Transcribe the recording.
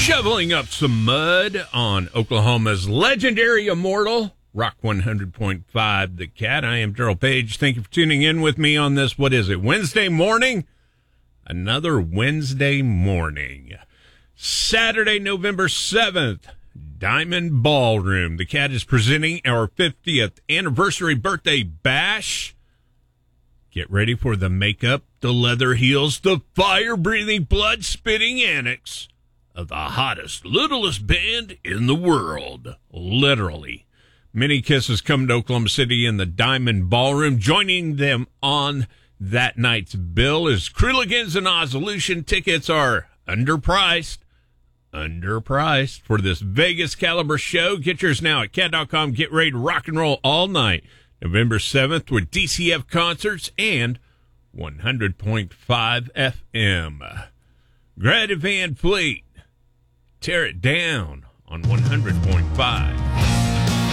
Shoveling up some mud on Oklahoma's legendary Immortal, Rock 100.5 The Cat. I am Daryl Page. Thank you for tuning in with me on this, Wednesday morning? Another Wednesday morning. Saturday, November 7th, Diamond Ballroom. The Cat is presenting our 50th anniversary birthday bash. Get ready for the makeup, the leather heels, the fire-breathing, blood-spitting annex of the hottest, littlest band in the world. Literally. Many Kisses come to Oklahoma City in the Diamond Ballroom. Joining them on that night's bill is Krooligans and Ozzolution. Tickets are underpriced for this Vegas caliber show. Get yours now at cat.com. Get ready to rock and roll all night. November 7th with DCF concerts and 100.5 FM. Greta Van Fleet, Tear It Down on 100.5.